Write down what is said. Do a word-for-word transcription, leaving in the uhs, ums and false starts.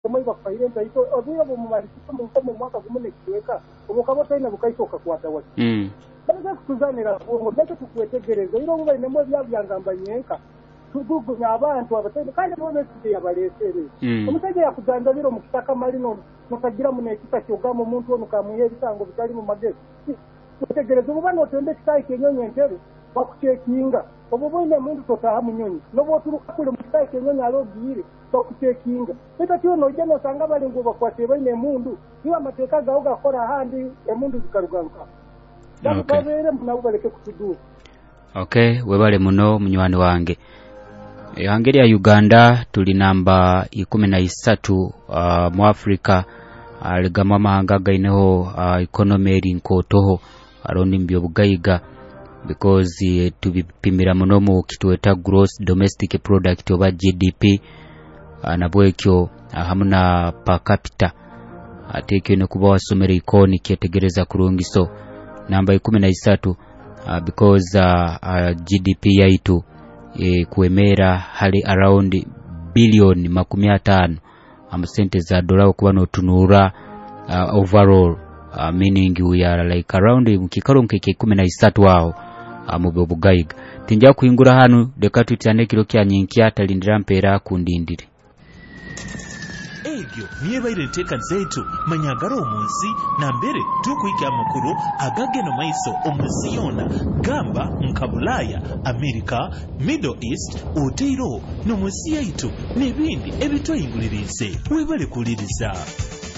komai bakfairenta ito obiyo mu marikito mu komo mwaka gumune kiweka obukabo tayina bukaitoka kwata wati mm bana kutuzanira ngo ndeke tukwetegereza iro ngo nemwe byabyangamba nyenka tugugunya abantu abatende kandi bone kiti yabalesere omusajja yakuganda biro mu kitaka malino mukagira mu nekita kyogamo umuntu ono kamuye bitango bitali mu magezi tutegereza ubano tende kitai kenyonye ntere bakuchekinga obubone mundu totaha munyonyi nobo turuka kule mu kitai kenyonye alogire bakuchekinga eta cyo no jeno sanga bali ngo bakwate bane mundu niba mateka gaho gakora handi emundu zikarugaruka bakabere munabo baleke kutudu. Okay, webale muno munywani wange. Ehangeri ya Uganda tuli namba ikumi na isatu uh, mu Africa aligama uh, mahanga gaineho uh, economy eri nkotoho arondi mbyo bugayiga because uh, tubipimira muno mu kitweta gross domestic product oba G D P uh, nabwekyo uh, hamuna per capita ateke uh, ne kuba wasomera ikoni kyetegereza kurungiso namba ikumi na isatu uh, because uh, uh, G D P yaitu e, kuemera hali around billion makumi atano amasente za dola okuba no tunura uh, overall uh, meaning we are like around mukikaro nkeke kumi na isatu wao uh, mu bugayiga tinja kuingura hanu deka tutane kilo kya nyinki atalindira mpera kundindire egyo niye bayire teka zetu manyagaro omunsi na mbere tukuika amakuru agageno maiso omunsi yona gamba nkabulaya America Middle East Oteiro no munsi yaitu nebindi ebitoyingulirize webale kuliriza.